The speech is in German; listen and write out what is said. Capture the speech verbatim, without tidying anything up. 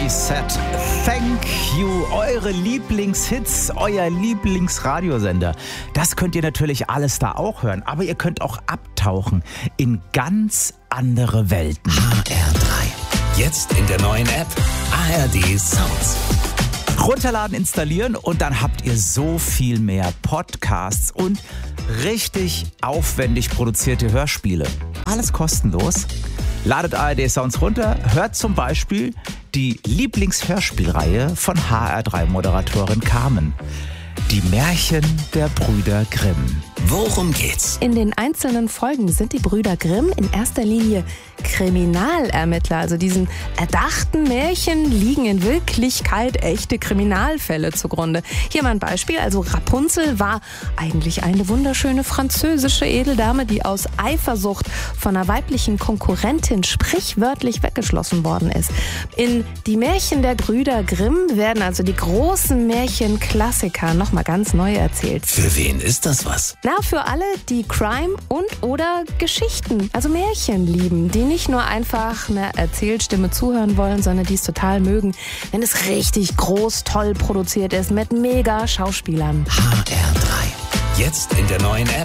Reset. Thank you. Eure Lieblingshits, euer Lieblingsradiosender. Das könnt ihr natürlich alles da auch hören. Aber ihr könnt auch abtauchen in ganz andere Welten. H R drei. Jetzt in der neuen App A R D Sounds. Runterladen, installieren und dann habt ihr so viel mehr Podcasts und richtig aufwendig produzierte Hörspiele. Alles kostenlos. Ladet A R D Sounds runter, hört zum Beispiel die Lieblingshörspielreihe von H R drei Moderatorin Carmen. Die Märchen der Brüder Grimm. Worum geht's? In den einzelnen Folgen sind die Brüder Grimm in erster Linie Kriminalermittler. Also diesen erdachten Märchen liegen in Wirklichkeit echte Kriminalfälle zugrunde. Hier mal ein Beispiel. Also Rapunzel war eigentlich eine wunderschöne französische Edeldame, die aus Eifersucht von einer weiblichen Konkurrentin sprichwörtlich weggeschlossen worden ist. In Die Märchen der Brüder Grimm werden also die großen Märchenklassiker nochmal ganz neu erzählt. Für wen ist das was? Na, für alle, die Crime und oder Geschichten, also Märchen lieben, die nicht nur einfach einer Erzählstimme zuhören wollen, sondern die es total mögen, wenn es richtig groß, toll produziert ist mit mega Schauspielern. H R drei. Jetzt in der neuen App